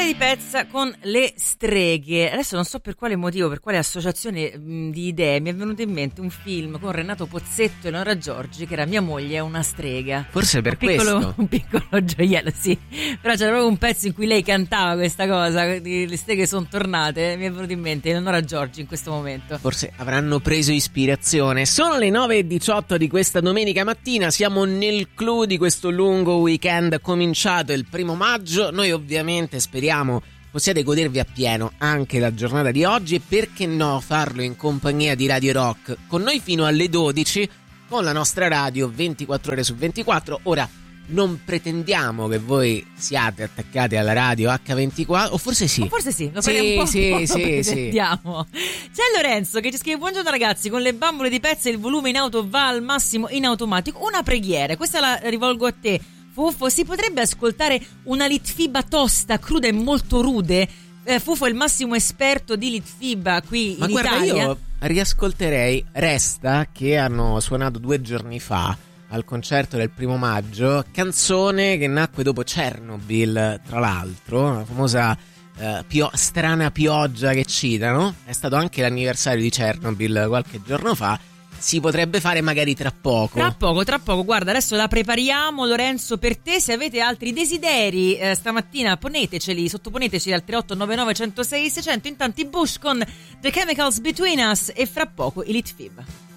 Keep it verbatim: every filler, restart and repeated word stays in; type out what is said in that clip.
di pezza con le streghe. Adesso non so per quale motivo, per quale associazione mh, di idee mi è venuto in mente un film con Renato Pozzetto e Nora Giorgi, che era Mia moglie è una strega. Forse per un piccolo, questo. Un piccolo gioiello, sì. Però c'era proprio un pezzo in cui lei cantava questa cosa, le streghe sono tornate. Mi è venuto in mente Nora Giorgi in questo momento. Forse avranno preso ispirazione. Sono le nove e diciotto di questa domenica mattina, siamo nel clou di questo lungo weekend cominciato il primo maggio. Noi ovviamente speriamo possiate godervi appieno anche la giornata di oggi e perché no farlo in compagnia di Radio Rock con noi fino alle dodici, con la nostra radio ventiquattro ore su ventiquattro. Ora non pretendiamo che voi siate attaccati alla radio acca ventiquattro, o forse sì. O forse sì, lo sì, faremo un po', sì, un po' sì, presentiamo. C'è Lorenzo che ci scrive: buongiorno ragazzi, con le bambole di pezza il volume in auto va al massimo in automatico. Una preghiera, questa la rivolgo a te Fufo, si potrebbe ascoltare una Litfiba tosta, cruda e molto rude? Eh, Fufo è il massimo esperto di Litfiba qui Ma in guarda, Italia. io riascolterei Resta, che hanno suonato due giorni fa al concerto del primo maggio, canzone che nacque dopo Chernobyl, tra l'altro, la famosa eh, pio- strana pioggia che citano. È stato anche l'anniversario di Chernobyl qualche giorno fa. Si potrebbe fare magari tra poco. Tra poco, tra poco. Guarda, adesso la prepariamo, Lorenzo, per te. Se avete altri desideri eh, stamattina poneteceli, sottoponeteci al tre otto nove nove uno zero sei seicento. Intanto i Bush con The Chemicals Between Us e fra poco i Litfib.